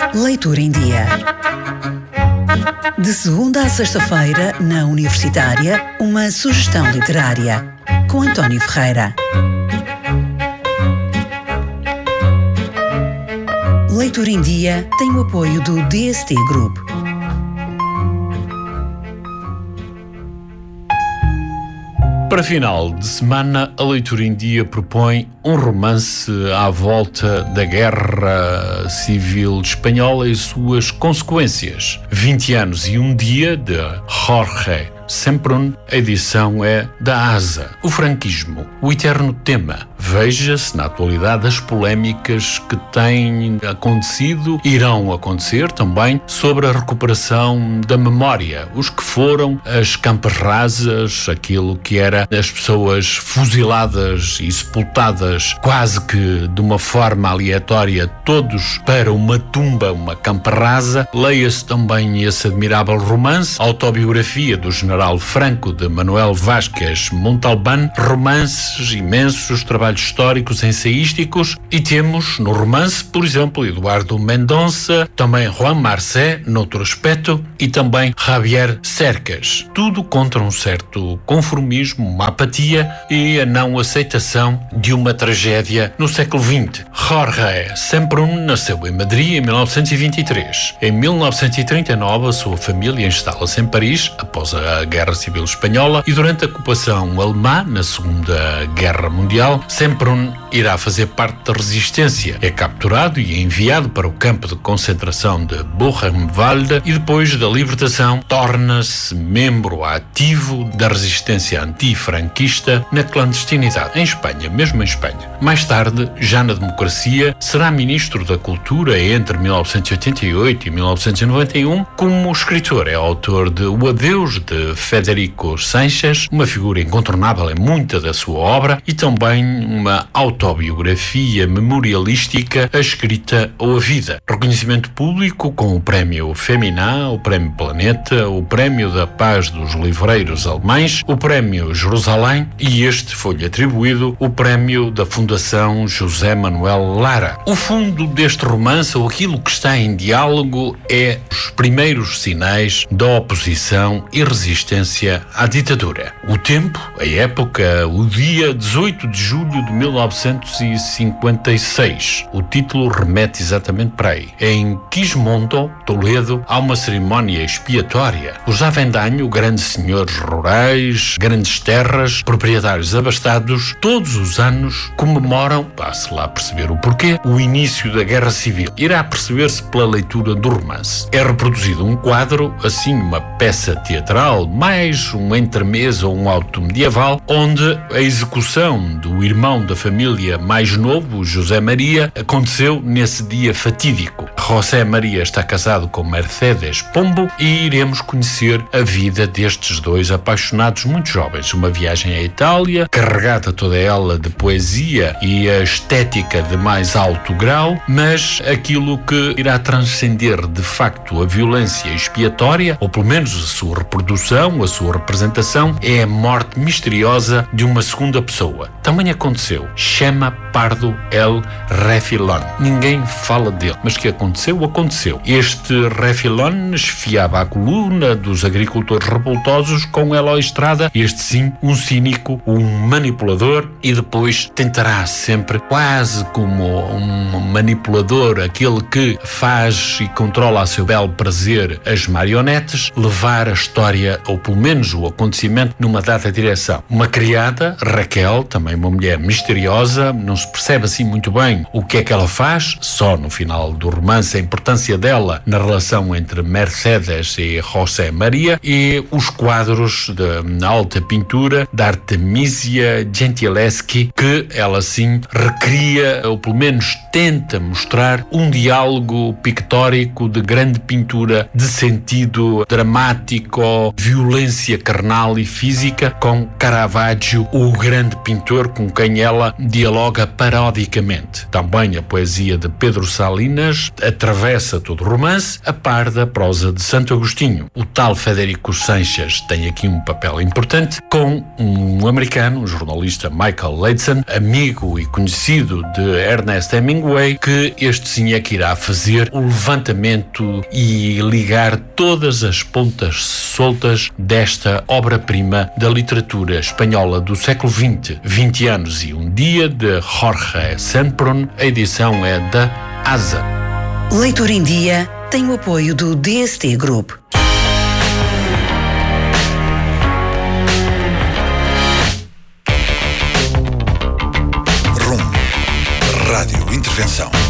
Leitura em Dia. De segunda a sexta-feira, na Universitária, uma sugestão literária, com António Ferreira. Leitura em Dia tem o apoio do DST Group. Para final de semana, a Leitura em Dia propõe um romance à volta da Guerra Civil Espanhola e suas consequências. 20 anos e um dia, de Jorge Semprún. A edição é da ASA. O franquismo, o eterno tema. Veja-se na atualidade as polémicas que têm acontecido, irão acontecer também, sobre a recuperação da memória. Os que foram as campas rasas, aquilo que era as pessoas fuziladas e sepultadas quase que de uma forma aleatória, todos para uma tumba, uma campa rasa. Leia-se também esse admirável romance, a autobiografia do General Franco, de Manuel Vázquez Montalbán, romances imensos, trabalhos históricos ensaísticos, e temos no romance, por exemplo, Eduardo Mendonça, também Juan Marcé, noutro aspecto, e também Javier Cercas. Tudo contra um certo conformismo, uma apatia e a não aceitação de uma tragédia no século XX. Jorge Semprún nasceu em Madrid em 1923. Em 1939, a sua família instala-se em Paris, após a Guerra Civil Espanhola, e durante a ocupação alemã, na Segunda Guerra Mundial, Semprún irá fazer parte da resistência. É capturado e é enviado para o campo de concentração de Buchenwald e depois da libertação torna-se membro ativo da resistência antifranquista na clandestinidade, em Espanha, mesmo em Espanha. Mais tarde, já na democracia, será ministro da Cultura entre 1988 e 1991. Como escritor, é autor de O Adeus, de Federico Sánchez, uma figura incontornável em muita da sua obra, e também uma autobiografia memorialística, A Escrita ou a Vida. Reconhecimento público com o Prémio Femina, o Prémio Planeta, o Prémio da Paz dos Livreiros Alemães, o Prémio Jerusalém, e este foi-lhe atribuído o Prémio da Fundação José Manuel Lara. O fundo deste romance, ou aquilo que está em diálogo, é os primeiros sinais da oposição e resistência à ditadura. O tempo, a época, o dia 18 de julho de 1956. O título remete exatamente para aí. Em Quismondo, Toledo, há uma cerimónia expiatória. Os Avendaño, grandes senhores rurais, grandes terras, proprietários abastados, todos os anos comemoram, passe lá a perceber o porquê, o início da Guerra Civil. Irá perceber-se pela leitura do romance. É reproduzido um quadro, assim uma peça teatral, mais um entremesa ou um auto medieval, onde a execução do irmão da família mais novo, José Maria, aconteceu nesse dia fatídico. José Maria está casado com Mercedes Pombo e iremos conhecer a vida destes dois apaixonados muito jovens. Uma viagem à Itália, carregada toda ela de poesia e a estética de mais alto grau, mas aquilo que irá transcender de facto a violência expiatória, ou pelo menos a sua reprodução, a sua representação, é a morte misteriosa de uma segunda pessoa. Também aconteceu. Chama Pardo El Refilón. Ninguém fala dele, mas que aconteceu, aconteceu. Este Refilón esfiava a coluna dos agricultores revoltosos com Eloy Estrada, este sim, um cínico, um manipulador, e depois tentará sempre, quase como um manipulador, aquele que faz e controla a seu belo prazer as marionetes, levar a história, ou pelo menos o acontecimento, numa dada direção. Uma criada, Raquel, também uma mulher misteriosa, não se percebe assim muito bem o que é que ela faz, só no final do romance a importância dela na relação entre Mercedes e José Maria, e os quadros de alta pintura da Artemisia Gentileschi, que ela sim recria, ou pelo menos tenta mostrar, um diálogo pictórico de grande pintura, de sentido dramático, violência carnal e física, com Caravaggio, o grande pintor com quem também ela dialoga parodicamente. Também a poesia de Pedro Salinas atravessa todo o romance, a par da prosa de Santo Agostinho. O tal Federico Sanches tem aqui um papel importante, com um americano, um jornalista, Michael Leidson, amigo e conhecido de Ernest Hemingway, que este sim é que irá fazer o levantamento e ligar todas as pontas soltas desta obra-prima da literatura espanhola do século XX. 20 anos e um dia, de Jorge Sempron. A edição é da ASA. Leitura em Dia tem o apoio do DST Group. RUM Rádio Intervenção.